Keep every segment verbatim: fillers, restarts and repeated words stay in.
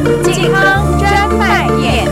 健康专卖店。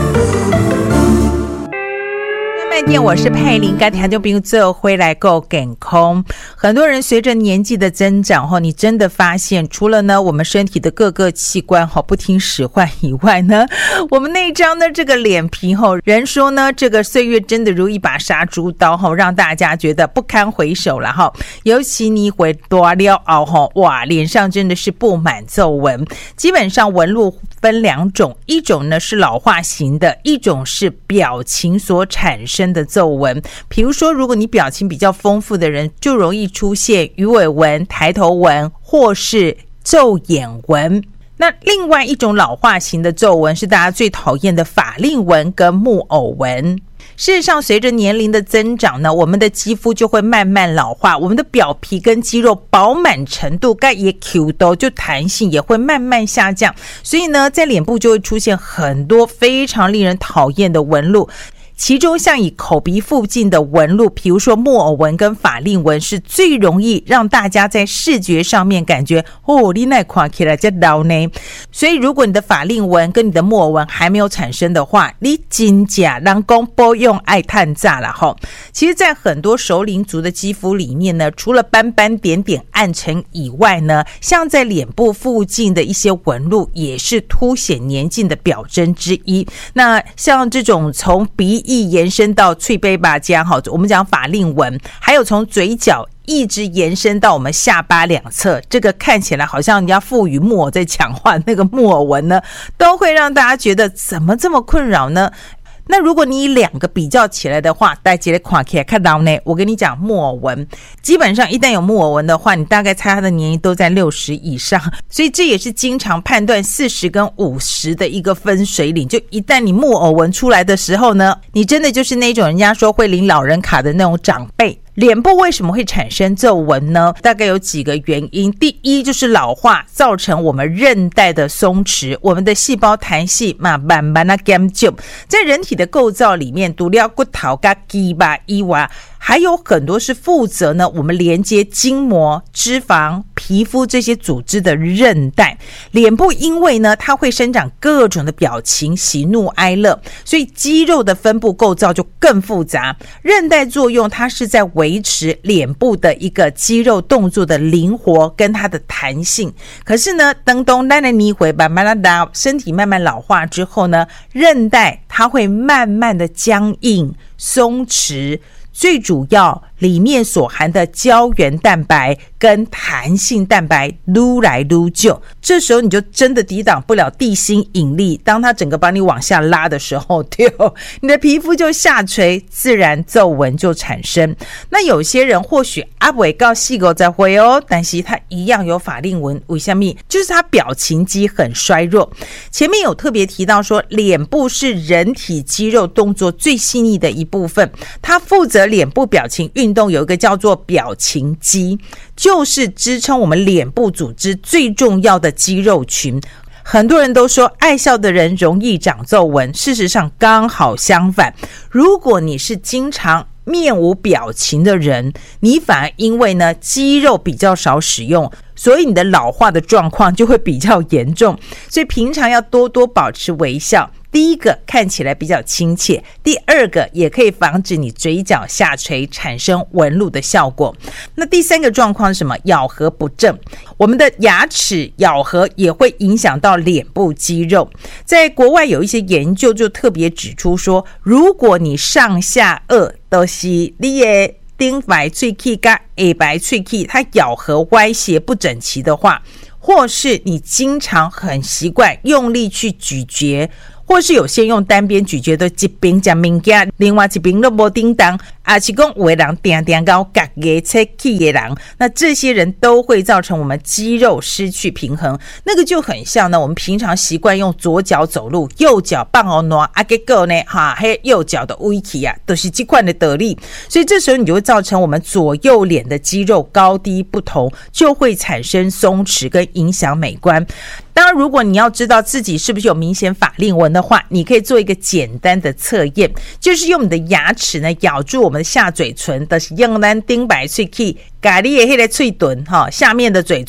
店我是佩玲，跟听众朋友做回来够健康。很多人随着年纪的增长后，你真的发现，除了呢我们身体的各个器官哈不听使唤以外呢，我们那张呢这个脸皮哈，人说呢这个岁月真的如一把杀猪刀哈，让大家觉得不堪回首了哈。尤其你回多了后哈，哇，脸上真的是布满皱纹。基本上纹路分两种，一种呢是老化型的，一种是表情所产生的皱纹。比如说，如果你表情比较丰富的人，就容易出现鱼尾纹、抬头纹或是皱眼纹。那另外一种老化型的皱纹是大家最讨厌的法令纹跟木偶纹。事实上，随着年龄的增长呢，我们的肌肤就会慢慢老化，我们的表皮跟肌肉饱满程度该也 Q 的就弹性也会慢慢下降，所以呢，在脸部就会出现很多非常令人讨厌的纹路。其中像以口鼻附近的纹路，比如说木偶纹跟法令纹，是最容易让大家在视觉上面感觉哦，你那看起来这老呢。所以如果你的法令纹跟你的木偶纹还没有产生的话，你真假人工不用爱探炸了齁。其实在很多熟龄族的肌肤里面呢，除了斑斑点点暗沉以外呢，像在脸部附近的一些纹路也是凸显年纪的表征之一。那像这种从鼻一延伸到脆杯巴家，我们讲法令纹，还有从嘴角一直延伸到我们下巴两侧，这个看起来好像人家赋予木偶在讲话那个木偶纹呢，都会让大家觉得怎么这么困扰呢？那如果你以两个比较起来的话，大家看起来看到呢，我跟你讲木偶纹，基本上一旦有木偶纹的话，你大概猜他的年龄都在六十以上，所以这也是经常判断四十跟五十的一个分水岭。就一旦你木偶纹出来的时候呢，你真的就是那种人家说会领老人卡的那种长辈。脸部为什么会产生皱纹呢？大概有几个原因。第一就是老化造成我们韧带的松弛，我们的细胞弹性嘛慢慢的减少。在人体的构造里面，除了骨头跟肌巴以外，还有很多是负责呢我们连接筋膜、脂肪、皮肤这些组织的韧带。脸部因为呢它会生长各种的表情，喜怒哀乐，所以肌肉的分布构造就更复杂。韧带作用它是在维持脸部的一个肌肉动作的灵活跟它的弹性。可是呢等等咱的你会慢慢的身体慢慢老化之后呢，韧带它会慢慢的僵硬松弛，最主要里面所含的胶原蛋白跟弹性蛋白撸来撸旧，这时候你就真的抵挡不了地心引力，当它整个把你往下拉的时候，对哦，你的皮肤就下垂，自然皱纹就产生。那有些人或许阿不会告细狗再会哦，但是他一样有法令纹，为什么？就是他表情肌很衰弱。前面有特别提到说，脸部是人体肌肉动作最细腻的一部分，它负责脸部表情运动，有一个叫做表情肌，就是支撑我们脸部组织最重要的肌肉群。很多人都说爱笑的人容易长皱纹，事实上刚好相反。如果你是经常面无表情的人，你反而因为呢肌肉比较少使用，所以你的老化的状况就会比较严重。所以平常要多多保持微笑，第一个看起来比较亲切，第二个也可以防止你嘴角下垂产生纹路的效果。那第三个状况是什么？咬合不正。我们的牙齿咬合也会影响到脸部肌肉。在国外有一些研究就特别指出说，如果你上下颚都是你的顶白喙齿跟下白喙齿它咬合歪斜不整齐的话，或是你经常很习惯用力去咀嚼，或是有些用单边咀嚼的一边吃东西，另外一边都没叮当，啊是说有的人定定到隔牙切齿的人，那这些人都会造成我们肌肉失去平衡。那个就很像呢，我们平常习惯用左脚走路，右脚放后挪，啊结果呢，哈，嘿右脚的位置啊，都是这块的得力，所以这时候你就会造成我们左右脸的肌肉高低不同，就会产生松弛跟影响美观。当然，如果你要知道自己是不是有明显法令纹的话，你可以做一个简单的测验，就是用你的牙齿呢咬住我们的下嘴唇，就是用咱顶白喙齿，把你的那个嘴唇哈下面的嘴唇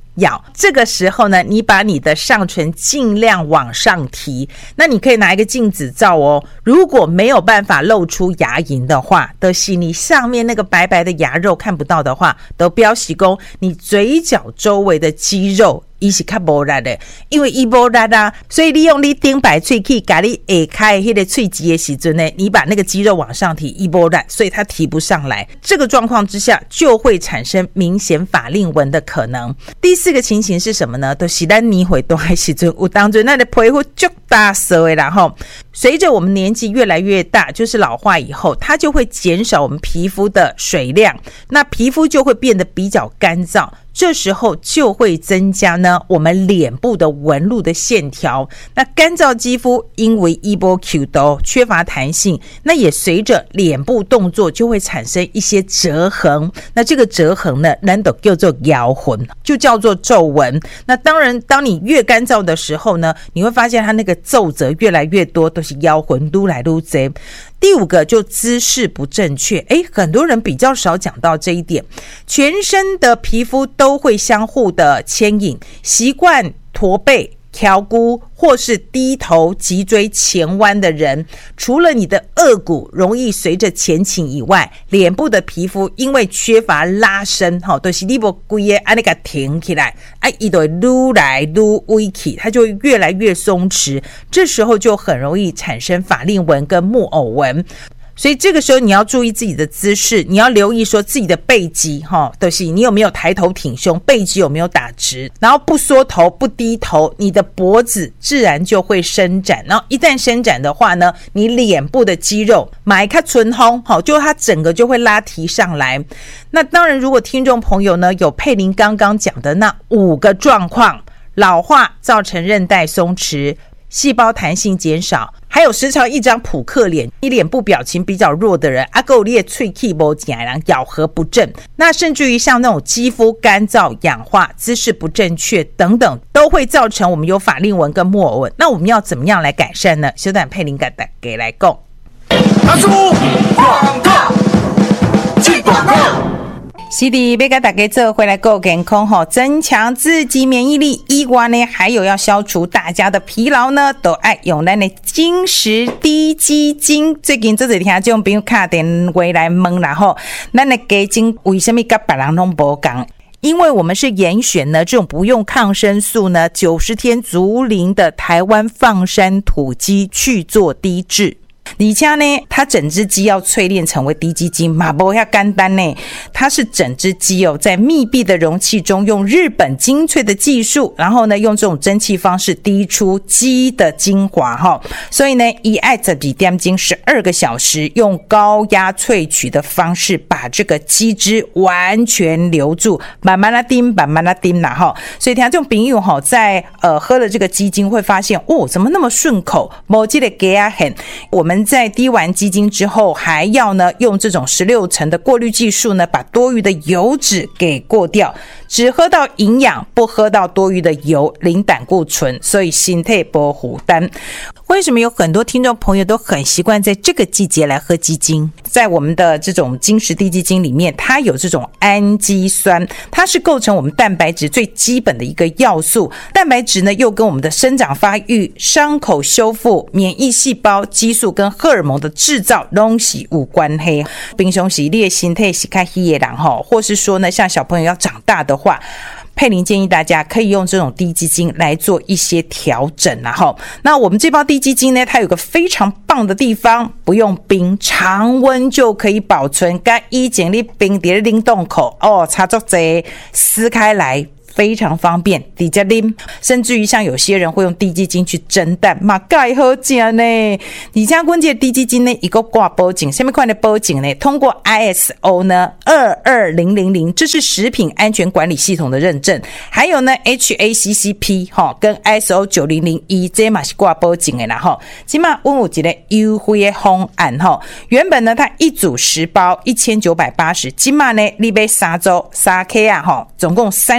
咬。这个时候呢，你把你的上唇尽量往上提，那你可以拿一个镜子照哦。如果没有办法露出牙龈的话，就是你上面那个白白的牙肉看不到的话，都不要洗功，你嘴角周围的肌肉它是比较没力的，因为它没力啊，所以利用你顶白喙去把你下开那个喙肌的时候呢，你把那个肌肉往上提，它没力，所以它提不上来。这个状况之下就会产生明显法令纹的可能。第四个情形是什么呢？就是咱年岁大的时候，有当中那个皮肤很大色的，然后随着我们年纪越来越大，就是老化以后，它就会减少我们皮肤的水量，那皮肤就会变得比较干燥。这时候就会增加呢我们脸部的纹路的线条。那干燥肌肤因为一波 Q 度缺乏弹性，那也随着脸部动作就会产生一些折痕。那这个折痕呢，咱就叫做咬痕，就叫做皱纹。那当然，当你越干燥的时候呢，你会发现它那个皱褶越来越多，都是咬痕愈来愈多。第五个就姿势不正确，诶，很多人比较少讲到这一点。全身的皮肤都会相互的牵引，习惯驼背、翘骨或是低头脊椎前弯的人，除了你的颚骨容易随着前倾以外，脸部的皮肤因为缺乏拉伸，就是你不规个按那个挺起来，哎，它就会愈来愈微起，它就会越来越松弛，这时候就很容易产生法令纹跟木偶纹。所以这个时候你要注意自己的姿势，你要留意说自己的背肌齁，就是你有没有抬头挺胸，背肌有没有打直，然后不缩头不低头，你的脖子自然就会伸展，然后一旦伸展的话呢，你脸部的肌肉买看唇红齁，就它整个就会拉提上来。那当然如果听众朋友呢有佩玲刚刚讲的那五个状况，老化造成韧带松弛，细胞弹性减少，还有时常一张扑克脸，你脸部表情比较弱的人，啊够裂喙气不紧，咬合不正，那甚至于像那种肌肤干燥、氧化、姿势不正确等等，都会造成我们有法令纹跟木偶纹。那我们要怎么样来改善呢？小等佩玲给大家来讲。 拿出广告，进广告。 是的，要跟大家做回来够健康吼，增强自己免疫力以外呢，还有要消除大家的疲劳呢，都爱用咱的金石低基金。最近这几天这种朋友打电话来问啦吼，咱的基金为什么跟别人拢不同？因为我们是严选呢这种不用抗生素呢九十天足龄的台湾放山土鸡去做低脂。而且呢，它整只鸡要淬炼成为低基精嘛，不要简单呢。它是整只鸡哦，在密闭的容器中，用日本精粹的技术，然后呢，用这种蒸汽方式滴出鸡的精华哈。所以呢，一爱十几点钟十二个小时，用高压萃取的方式，把这个鸡汁完全留住，慢慢的叮，慢慢的叮啦哈。所以听这种朋友哈，在呃喝了这个鸡精，会发现哦，怎么那么顺口，没这个给啊很。我们在滴完鸡精之后，还要呢用这种十六层的过滤技术呢，把多余的油脂给过掉，只喝到营养，不喝到多余的油，零胆固醇，所以身体不负担。为什么有很多听众朋友都很习惯在这个季节来喝鸡精？在我们的这种金石低基精里面，它有这种氨基酸，它是构成我们蛋白质最基本的一个要素。蛋白质呢，又跟我们的生长发育、伤口修复、免疫细胞、激素跟荷尔蒙的制造都是有关系。平常时你的身体是较虚的人吼，或是说呢，像小朋友要长大的话，佩玲建议大家可以用这种低基精来做一些调整啦齁。那我们这包低基精呢，它有个非常棒的地方，不用冰，常温就可以保存，跟以前你冰在冷冻库哦，差足多，撕开来非常方便，直接啉。甚至于像有些人会用低基精去蒸蛋，嘛介好吃呢。而且阮这低基精呢，一个挂保证，什么款的保证呢？通过 I S O 呢二二零零零，这是食品安全管理系统的认证，还有呢 H A C C P 哈跟 I S O 九零零一，这嘛是挂保证的啦哈。今嘛阮有一个优惠的方案哈，原本呢它一组十包一千九百八十，今嘛呢你买三组三 K 啊哈，总共三十包。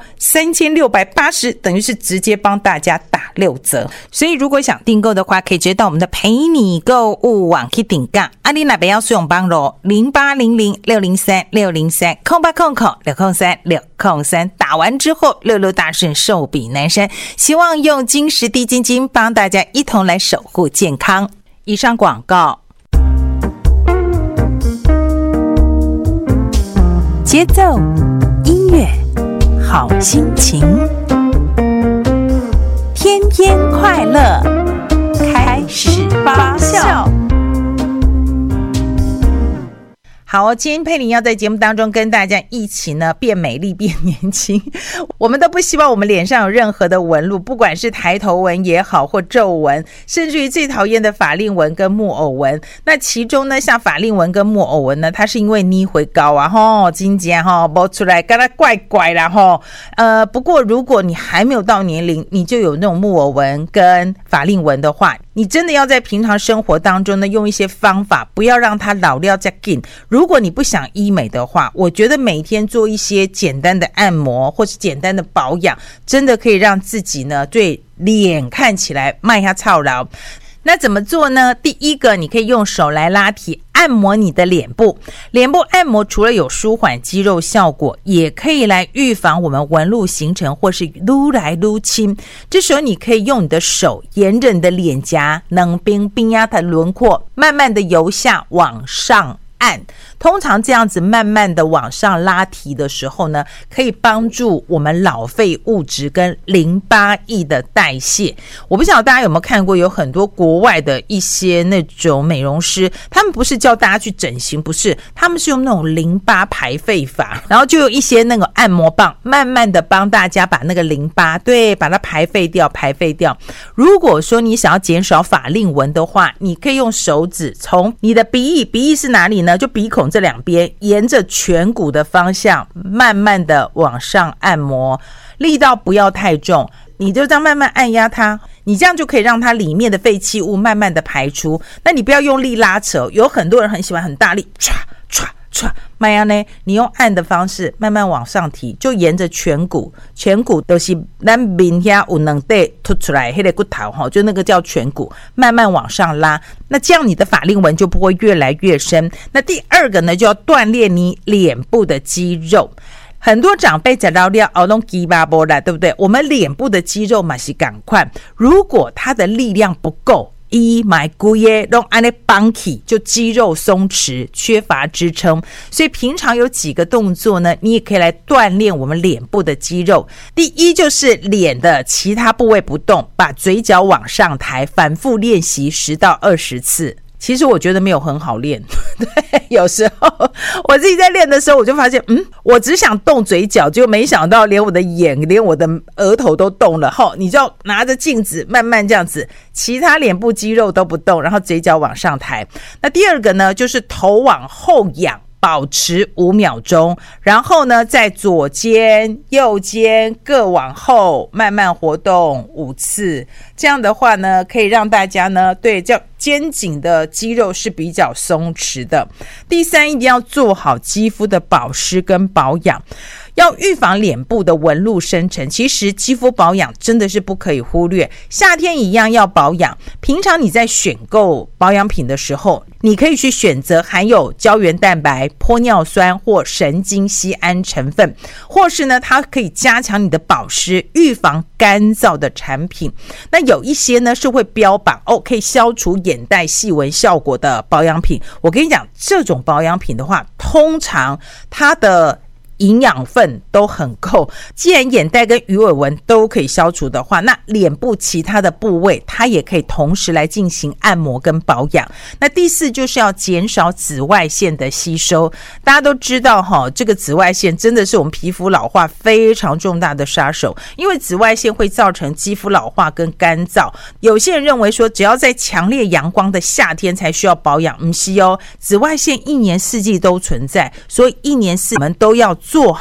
三千六百八十，等于是直接帮大家打六折。所以如果想订购的话，可以直接到我们的陪你购物网去订购。阿里那边要使用帮咯，零八零零六零三六零三空八空口六空三六空三，打完之后六六大顺，寿比南山。希望用金石地基金帮大家一同来守护健康。以上广告。节奏，音乐，好心情，天天快乐，开始发酵。好，今天佩玲要在节目当中跟大家一起呢变美丽变年轻。我们都不希望我们脸上有任何的纹路，不管是抬头纹也好，或皱纹，甚至于最讨厌的法令纹跟木偶纹。那其中呢，像法令纹跟木偶纹呢，它是因为妮回高啊，吼，金钱哈摸出来，跟它怪怪啦吼。呃，不过如果你还没有到年龄，你就有那种木偶纹跟法令纹的话，你真的要在平常生活当中呢，用一些方法，不要让它老掉再紧。如果你不想医美的话，我觉得每天做一些简单的按摩或是简单的保养，真的可以让自己呢对脸看起来卖下操劳。那怎么做呢？第一个，你可以用手来拉提按摩你的脸部。脸部按摩除了有舒缓肌肉效果，也可以来预防我们纹路形成或是撸来撸亲。这时候你可以用你的手沿着你的脸颊能冰冰压的轮廓，慢慢的由下往上按。通常这样子慢慢的往上拉提的时候呢，可以帮助我们老废物质跟淋巴液的代谢。我不晓得大家有没有看过，有很多国外的一些那种美容师，他们不是叫大家去整形，不是，他们是用那种淋巴排废法，然后就有一些那个按摩棒，慢慢的帮大家把那个淋巴，对，把它排废掉，排废掉。如果说你想要减少法令纹的话，你可以用手指从你的鼻翼，鼻翼是哪里呢？就鼻孔这两边，沿着颧骨的方向慢慢的往上按摩，力道不要太重，你就这样慢慢按压它，你这样就可以让它里面的废弃物慢慢的排出。那你不要用力拉扯，有很多人很喜欢很大力唰唰唰，慢样呢，你用按的方式慢慢往上提，就沿着颧骨，颧骨都是咱面下有两块凸出来那个骨头，就那个叫颧骨，慢慢往上拉。那这样你的法令纹就不会越来越深。那第二个呢，就要锻炼你脸部的肌肉。很多长辈在聊聊熬弄鸡巴波啦，对不对？我们脸部的肌肉嘛是赶快，如果它的力量不够，一买姑耶弄安内绑起，就肌肉松弛，缺乏支撑。所以平常有几个动作呢，你也可以来锻炼我们脸部的肌肉。第一就是脸的其他部位不动，把嘴角往上抬，反复练习十到二十次。其实我觉得没有很好练，对，有时候我自己在练的时候，我就发现，嗯，我只想动嘴角，就没想到连我的眼、连我的额头都动了。后你就要拿着镜子慢慢这样子，其他脸部肌肉都不动，然后嘴角往上抬。那第二个呢，就是头往后仰，保持五秒钟，然后呢，在左肩、右肩各往后慢慢活动五次。这样的话呢，可以让大家呢，对，叫肩颈的肌肉是比较松弛的。第三，一定要做好肌肤的保湿跟保养。要预防脸部的纹路生成，其实肌肤保养真的是不可以忽略。夏天一样要保养，平常你在选购保养品的时候，你可以去选择含有胶原蛋白、玻尿酸或神经酰胺成分，或是呢，它可以加强你的保湿，预防干燥的产品。那有一些呢是会标榜哦，可以消除眼袋细纹效果的保养品。我跟你讲，这种保养品的话，通常它的营养分都很够，既然眼袋跟鱼尾纹都可以消除的话，那脸部其他的部位它也可以同时来进行按摩跟保养。那第四就是要减少紫外线的吸收。大家都知道哈，这个紫外线真的是我们皮肤老化非常重大的杀手，因为紫外线会造成肌肤老化跟干燥。有些人认为说只要在强烈阳光的夏天才需要保养，不是哦，紫外线一年四季都存在，所以一年四季我们都要做好